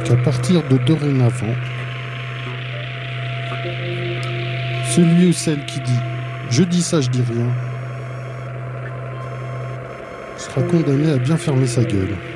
qu'à partir de dorénavant, celui ou celle qui dit « je dis ça, je dis rien » sera condamné à bien fermer sa gueule.